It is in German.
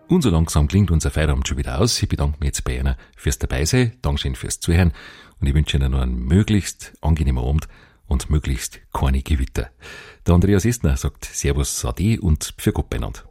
Und so langsam klingt unser Feierabend schon wieder aus. Ich bedanke mich jetzt bei Ihnen fürs Dabeisein, Dankeschön fürs Zuhören und ich wünsche Ihnen noch einen möglichst angenehmen Abend und möglichst keine Gewitter. Der Andreas Estner sagt Servus, Ade und für Gott beieinander.